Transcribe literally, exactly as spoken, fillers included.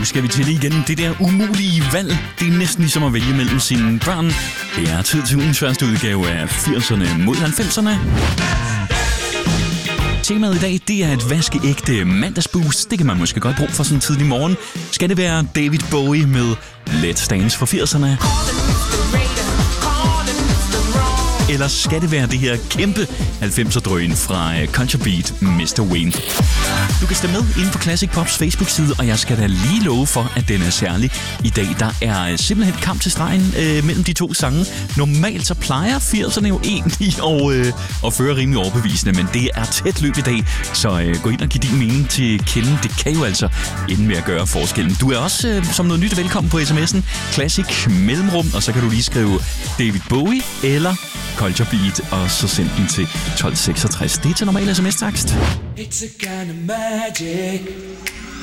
Nu skal vi til igen. Det der umulige valg. Det er næsten ligesom at vælge mellem sine børn. Det er tid til ugens første udgave af firserne mod halvfemserne. Temaet i dag, det er et vaskeægte mandagsboost. Det kan man måske godt bruge for sådan en tidlig morgen. Skal det være David Bowie med Let's Dance for firserne? Eller skal det være det her kæmpe halvfemser-drøn fra Culture Beat, mister Wayne? Du kan stemme med inde på Classic Pops Facebook-side, og jeg skal da lige love for, at den er særlig. I dag der er simpelthen kamp til stregen øh, mellem de to sange. Normalt så plejer firserne jo egentlig at, øh, at føre rimelig overbevisende, men det er tæt løb i dag, så øh, gå ind og giv din mening til kende. Det kan jo altså ende med at gøre forskellen. Du er også øh, som noget nyt velkommen på sms'en. Classic mellemrum, og så kan du lige skrive David Bowie eller Culture Beat, og så send den til tolv seksogtres. Det er til normal sms-takst. It's a kind of magic.